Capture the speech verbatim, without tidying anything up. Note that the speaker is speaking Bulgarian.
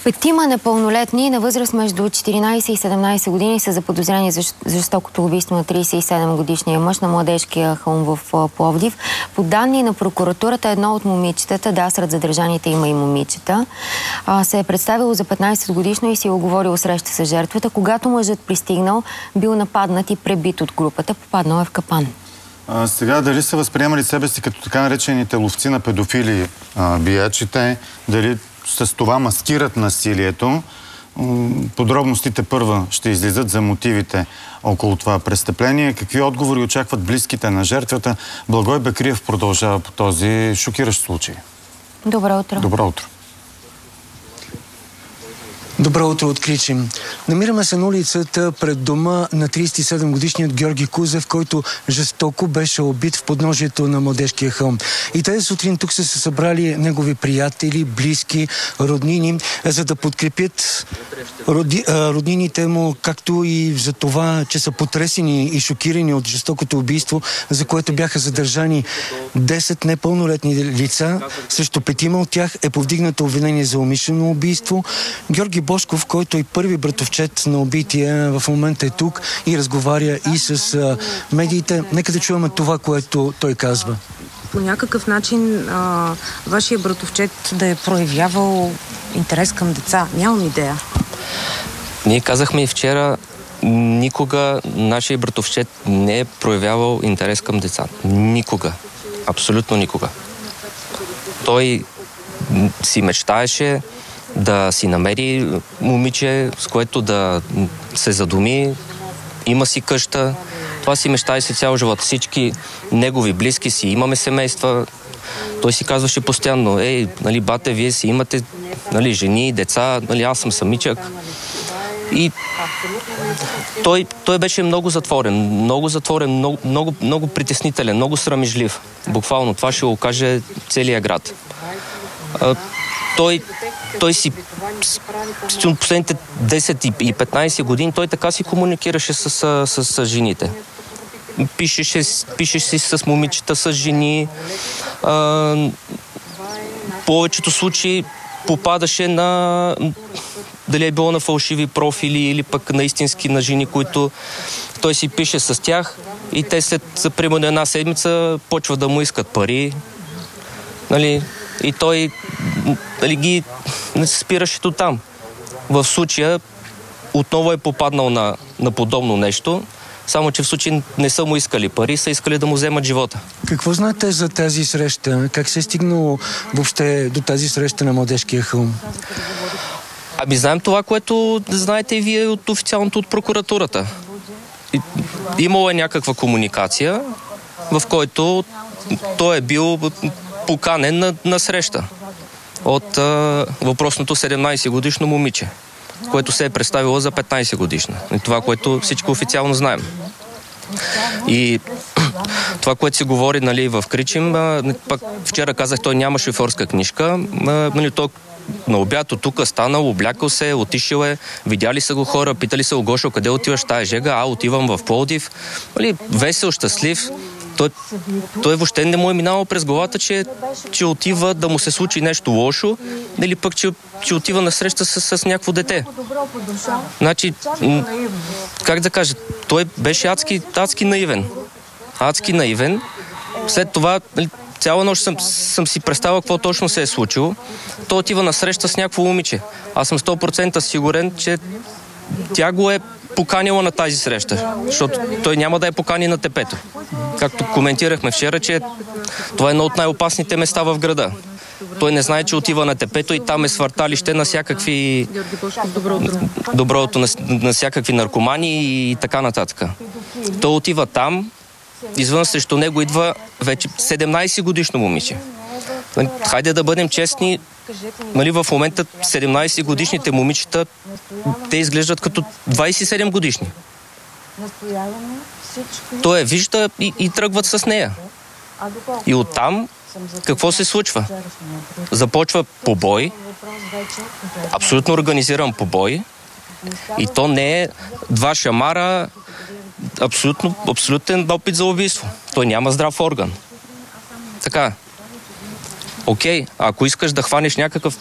Петима непълнолетни на възраст между четиринайсет и седемнайсет години са заподозрени за жестокото убийство на трийсет и седем годишния мъж на Младежкия хълм в Пловдив. По данни на прокуратурата, едно от момичетата, да, сред задържаните има и момичета, се е представило за петнайсет годишно и си оговорило среща с жертвата. Когато мъжът пристигнал, бил нападнат и пребит от групата, попаднал е в капан. А, сега, дали са възприемали себе си като така наречените ловци на педофили а, биячите, дали с това маскират насилието, подробностите първа ще излизат за мотивите около това престъпление. Какви отговори очакват близките на жертвата? Благой Бекриев продължава по този шокиращ случай. Добро утро. Добро утро. Добро утро от Кричим. Намираме се на улицата пред дома на трийсет и седем годишният Георги Кузев, който жестоко беше убит в подножието на Младежкия хълм. И тези сутрин тук са се събрали негови приятели, близки, роднини, за да подкрепят роди, роднините му, както и за това, че са потресени и шокирани от жестокото убийство, за което бяха задържани десет непълнолетни лица. Срещу петима от тях е повдигнато обвинение за умишлено убийство. Георги Бошков, който е първи братовчет на убития, в момента е тук и разговаря и с а, медиите. Нека да чуваме това, което той казва. По някакъв начин а, вашия братовчет да е проявявал интерес към деца. Нямам идея. Ние казахме и вчера, никога нашия братовчет не е проявявал интерес към деца. Никога. Абсолютно никога. Той си мечтаеше да си намери момиче, с което да се задуми, има си къща. Това си мечтаеше цял живот. Всички негови близки си имаме семейства. Той си казваше постоянно: ей, нали, бате, вие си имате, нали, жени, деца, нали, аз съм самичък. И той, той беше много затворен, много затворен, много, много, много притеснителен, много срамежлив. Буквално това ще го каже целият град. А, той Той си последните десет и петнайсет години той така си комуникираше с, с, с жените. Пишеше, пишеше си с момичета, с жени. А, в повечето случаи попадаше на... дали е било на фалшиви профили или пък на истински на жени, които той си пише с тях и те след, за примерно една седмица почват да му искат пари. Нали? И той, нали, ги не се спираше до там. В случая отново е попаднал на, на подобно нещо, само че в случай не са му искали пари, са искали да му вземат живота. Какво знаете за тази среща? Как се е стигнало въобще до тази среща на Младежкия хълм? Ами знаем това, което знаете и вие от официалното от прокуратурата. Имало е някаква комуникация, в който той е бил поканен на, на среща от а, въпросното седемнайсет годишно момиче, което се е представило за петнайсет годишна. И това, което всички официално знаем. И това, което се говори, нали, в Кричим, а, пак вчера казах, той няма шофьорска книжка, а, нали, той на обяд от тук станал, облякал се, отишъл е, видяли са го хора, питали са го: Гошо, къде отиваш тая жега? А, отивам в Пловдив. Нали, весел, щастлив. Той, той въобще не му е минало през главата, че, че отива да му се случи нещо лошо, или пък, че, че отива на среща с, с някакво дете. Значи, как да кажа, той беше адски, адски наивен. Адски наивен. След това, цяла нощ съм, съм си представил какво точно се е случило. Той отива на среща с някакво момиче. Аз съм сто процента сигурен, че тя го е поканила на тази среща, защото той няма да е покани на тепето. Както коментирахме вчера, че това е едно от най-опасните места в града. Той не знае, че отива на тепето и там е свърталище на всякакви... Доброто, на, на всякакви наркомани и така нататък. Той отива там, извън срещу него идва вече седемнайсет годишно момиче. Хайде да бъдем честни, нали, в момента седемнайсет годишните момичета, те изглеждат като двайсет и седем годишни. Той я вижда и, и тръгват с нея. И оттам какво се случва? Започва побой, абсолютно организиран побой, и то не е два шамара, абсолютно, абсолютен опит за убийство. Той няма здрав орган. Така. Окей, ако искаш да хванеш някакъв